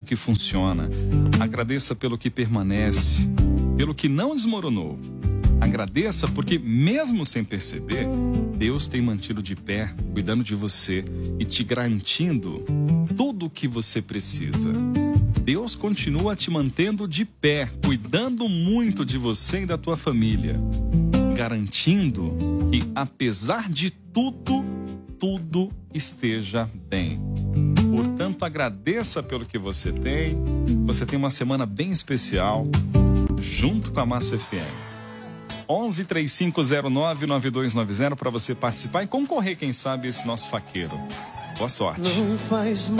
que funciona. Agradeça pelo que permanece, pelo que não desmoronou. Agradeça porque, mesmo sem perceber, Deus tem mantido de pé, cuidando de você e te garantindo tudo o que você precisa. Deus continua te mantendo de pé, cuidando muito de você e da tua família, garantindo que, apesar de tudo, tudo esteja bem. Portanto, agradeça pelo que você tem. Você tem uma semana bem especial, junto com a Massa FM. 11-3509-9290 para você participar e concorrer, quem sabe, esse nosso faqueiro. Boa sorte. Não faz